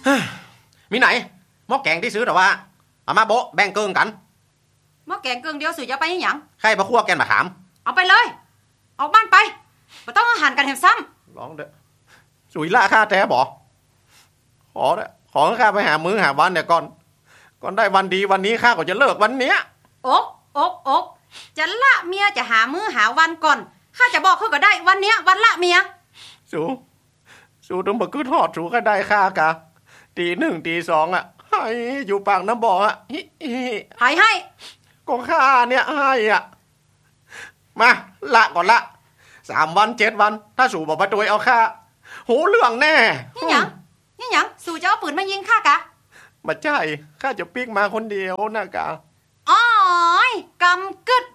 มีไหนหม้อแกงที่ซื้อแต่ว่าเอามาโบะแบ่งเกิงกันหม้อแกงเกิงเดียวสื่อจะไปยังหยังใครมาคั่วแกนมาถามเอาไปเลยออกบ้านไปไม่ต้องหันกันเห็นซ้ำร้องเด้อสุยละข้าแท้บ่ขอเด้อขอข้าไปหามื้อหาวันเนี่ยก่อนได้วันดีวันนี้ข้าก็จะเลิกวันเนี้ยอกจะละเมียจะหามื้อหาวันก่อนข้าจะบอกเขาก็ได้วันเนี้ยวันละเมียสู้ต้องมาคือทอดสู้ก็ได้ข้ากะตีหนึ่งตีสองอ่ะให้อยู่ปากน้ำบ่ออ่ะให้ก็ข้าเนี่ยให้อ่ะมาละก่อนละ3 วัน7 วันถ้าสู่บอกประตูเอาข้าหูเรื่องแน่นี่หยังสู่จะเอาปืนมายิงข้ากะมาใช่ข้าจะปิ๊กมาคนเดียวนะกะอ้อยกำกึด